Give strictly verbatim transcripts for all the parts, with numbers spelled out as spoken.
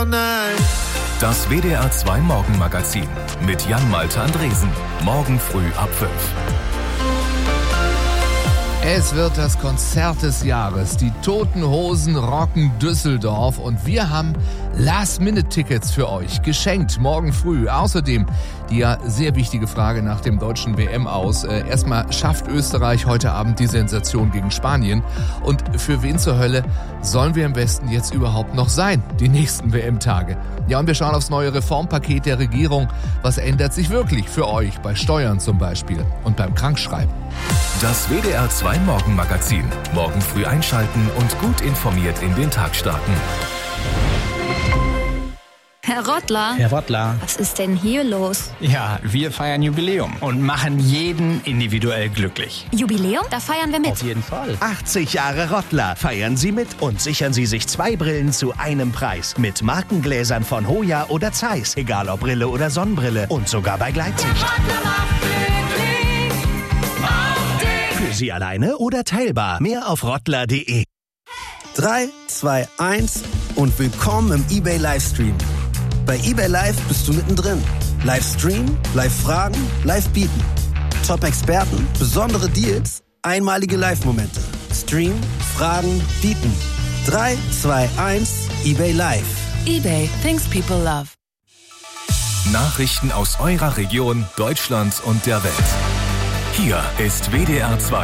all night. Das W D R zwei Morgenmagazin mit Jan-Malte Andresen. Morgen früh ab fünf. Es wird das Konzert des Jahres. Die Toten Hosen rocken Düsseldorf und wir haben Last-Minute-Tickets für euch geschenkt morgen früh. Außerdem die ja sehr wichtige Frage nach dem deutschen W M aus. Äh, erstmal, schafft Österreich heute Abend die Sensation gegen Spanien? Und für wen zur Hölle sollen wir im Westen jetzt überhaupt noch sein, die nächsten W M-Tage? Ja, und wir schauen aufs neue Reformpaket der Regierung. Was ändert sich wirklich für euch bei Steuern zum Beispiel und beim Krankschreiben? Das W D R zwei Morgenmagazin. Morgen früh einschalten und gut informiert in den Tag starten. Herr Rottler. Herr Rottler. Was ist denn hier los? Ja, wir feiern Jubiläum und machen jeden individuell glücklich. Jubiläum? Da feiern wir mit. Auf jeden Fall. achtzig Jahre Rottler. Feiern Sie mit und sichern Sie sich zwei Brillen zu einem Preis. Mit Markengläsern von Hoya oder Zeiss. Egal ob Brille oder Sonnenbrille. Und sogar bei Gleitsicht. Für Sie alleine oder teilbar. Mehr auf rottler punkt de. drei, zwei, eins und willkommen im eBay Livestream. Bei eBay Live bist du mittendrin. Live streamen, live fragen, live bieten. Top-Experten, besondere Deals, einmalige Live-Momente. Stream, fragen, bieten. drei, zwei, eins, eBay Live. eBay, things people love. Nachrichten aus eurer Region, Deutschland und der Welt. Hier ist W D R zwei.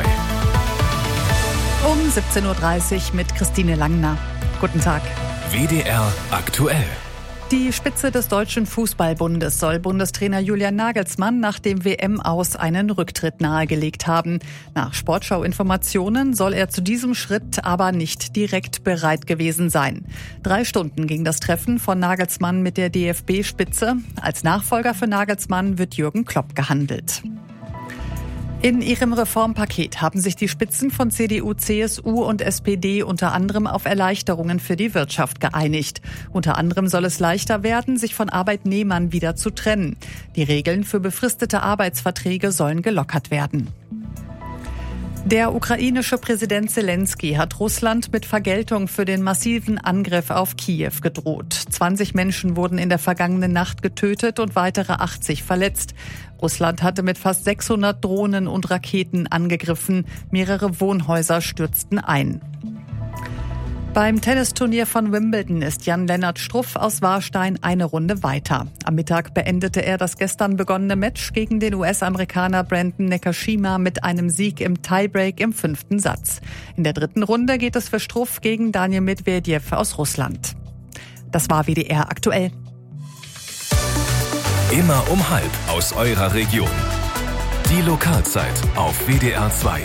Um siebzehn Uhr dreißig mit Christine Langner. Guten Tag. W D R aktuell. Die Spitze des Deutschen Fußballbundes soll Bundestrainer Julian Nagelsmann nach dem W M-Aus einen Rücktritt nahegelegt haben. Nach Sportschau-Informationen soll er zu diesem Schritt aber nicht direkt bereit gewesen sein. Drei Stunden ging das Treffen von Nagelsmann mit der D F B-Spitze. Als Nachfolger für Nagelsmann wird Jürgen Klopp gehandelt. In ihrem Reformpaket haben sich die Spitzen von C D U, C S U und S P D unter anderem auf Erleichterungen für die Wirtschaft geeinigt. Unter anderem soll es leichter werden, sich von Arbeitnehmern wieder zu trennen. Die Regeln für befristete Arbeitsverträge sollen gelockert werden. Der ukrainische Präsident Selenskyj hat Russland mit Vergeltung für den massiven Angriff auf Kiew gedroht. zwanzig Menschen wurden in der vergangenen Nacht getötet und weitere achtzig verletzt. Russland hatte mit fast sechshundert Drohnen und Raketen angegriffen. Mehrere Wohnhäuser stürzten ein. Beim Tennisturnier von Wimbledon ist Jan-Lennart Struff aus Warstein eine Runde weiter. Am Mittag beendete er das gestern begonnene Match gegen den U S-Amerikaner Brandon Nakashima mit einem Sieg im Tiebreak im fünften Satz. In der dritten Runde geht es für Struff gegen Daniil Medvedev aus Russland. Das war W D R aktuell. Immer um halb aus eurer Region. Die Lokalzeit auf W D R zwei.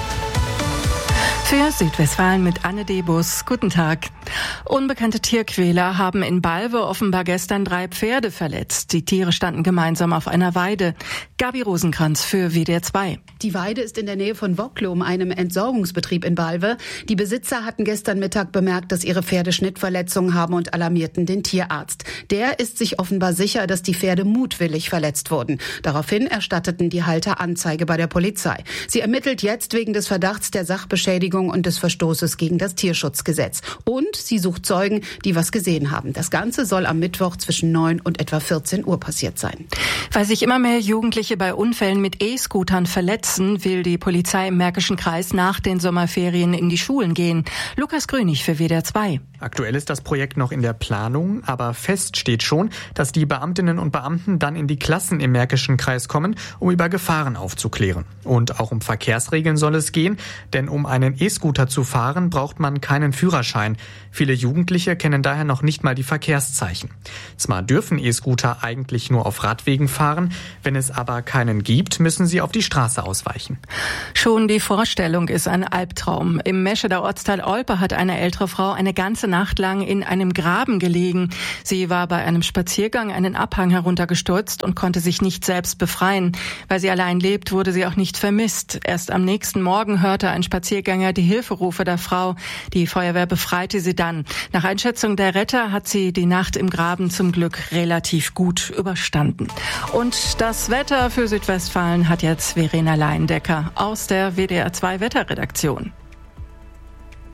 Für Südwestfalen mit Anne Debus. Guten Tag. Unbekannte Tierquäler haben in Balve offenbar gestern drei Pferde verletzt. Die Tiere standen gemeinsam auf einer Weide. Gabi Rosenkranz für W D R zwei. Die Weide ist in der Nähe von Wocklum, einem Entsorgungsbetrieb in Balve. Die Besitzer hatten gestern Mittag bemerkt, dass ihre Pferde Schnittverletzungen haben und alarmierten den Tierarzt. Der ist sich offenbar sicher, dass die Pferde mutwillig verletzt wurden. Daraufhin erstatteten die Halter Anzeige bei der Polizei. Sie ermittelt jetzt wegen des Verdachts der Sachbeschädigung und des Verstoßes gegen das Tierschutzgesetz. Und sie sucht Zeugen, die was gesehen haben. Das Ganze soll am Mittwoch zwischen neun und etwa vierzehn Uhr passiert sein. Weil sich immer mehr Jugendliche bei Unfällen mit E-Scootern verletzen, will die Polizei im Märkischen Kreis nach den Sommerferien in die Schulen gehen. Lukas Grönig für W D R zwei. Aktuell ist das Projekt noch in der Planung, aber fest steht schon, dass die Beamtinnen und Beamten dann in die Klassen im Märkischen Kreis kommen, um über Gefahren aufzuklären. Und auch um Verkehrsregeln soll es gehen, denn um einen E-Scooter zu fahren, braucht man keinen Führerschein. Viele Jugendliche kennen daher noch nicht mal die Verkehrszeichen. Zwar dürfen E-Scooter eigentlich nur auf Radwegen fahren, wenn es aber keinen gibt, müssen sie auf die Straße ausweichen. Schon die Vorstellung ist ein Albtraum. Im Mescheder Ortsteil Olpe hat eine ältere Frau eine ganze Nacht lang in einem Graben gelegen. Sie war bei einem Spaziergang einen Abhang heruntergestürzt und konnte sich nicht selbst befreien. Weil sie allein lebt, wurde sie auch nicht vermisst. Erst am nächsten Morgen hörte ein Spaziergänger die Hilferufe der Frau. Die Feuerwehr befreite sie dann. Nach Einschätzung der Retter hat sie die Nacht im Graben zum Glück relativ gut überstanden. Und das Wetter für Südwestfalen hat jetzt Verena Leindecker aus der W D R zwei Wetterredaktion.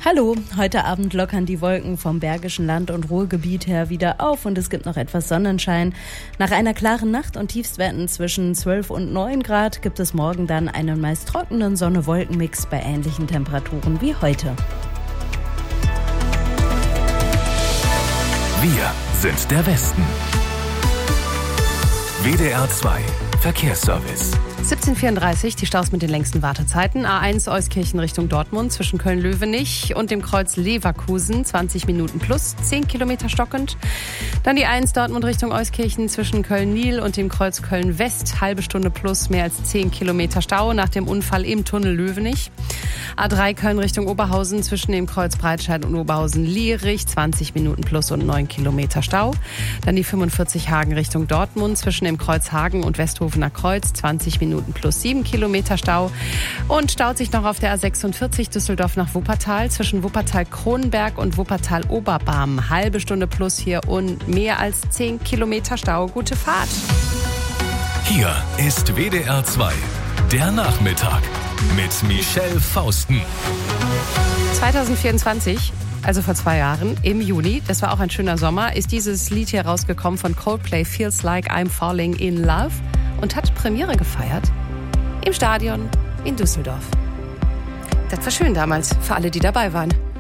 Hallo, heute Abend lockern die Wolken vom Bergischen Land und Ruhrgebiet her wieder auf und es gibt noch etwas Sonnenschein. Nach einer klaren Nacht und Tiefstwerten zwischen zwölf und neun Grad gibt es morgen dann einen meist trockenen Sonne-Wolken-Mix bei ähnlichen Temperaturen wie heute. Wir sind der Westen. W D R zwei Verkehrsservice. siebzehn Uhr vierunddreißig, die Staus mit den längsten Wartezeiten. A eins Euskirchen Richtung Dortmund zwischen Köln-Löwenich und dem Kreuz Leverkusen, zwanzig Minuten plus, zehn Kilometer stockend. Dann die eins Dortmund Richtung Euskirchen zwischen Köln-Niel und dem Kreuz Köln-West, halbe Stunde plus, mehr als zehn Kilometer Stau nach dem Unfall im Tunnel Löwenich. A drei Köln Richtung Oberhausen zwischen dem Kreuz Breitscheid und Oberhausen-Lierich, zwanzig Minuten plus und neun Kilometer Stau. Dann die fünfundvierzig Hagen Richtung Dortmund zwischen dem Kreuz Hagen und Westhofener Kreuz, zwanzig Minuten plus sieben Kilometer Stau. Und staut sich noch auf der A sechsundvierzig Düsseldorf nach Wuppertal zwischen Wuppertal-Kronenberg und Wuppertal-Oberbarm. Halbe Stunde plus hier und mehr als zehn Kilometer Stau. Gute Fahrt. Hier ist W D R zwei, der Nachmittag mit Michelle Fausten. zwanzig vierundzwanzig, also vor zwei Jahren, im Juni, das war auch ein schöner Sommer, ist dieses Lied hier rausgekommen von Coldplay, Feels Like I'm Falling in Love, und hat Premiere gefeiert im Stadion in Düsseldorf. Das war schön damals, für alle, die dabei waren.